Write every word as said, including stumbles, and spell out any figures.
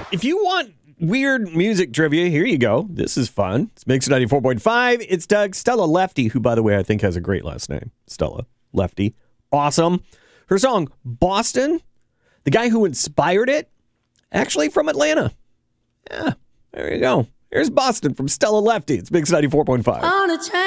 If you want weird music trivia, here you go. This is fun. It's Mix ninety-four point five. It's Doug. Stella Lefty, who, by the way, I think has a great last name. Stella Lefty. Awesome. Her song, Boston, the guy who inspired it, actually from Atlanta. Yeah, there you go. Here's Boston from Stella Lefty. It's Mix ninety-four point five. On a train.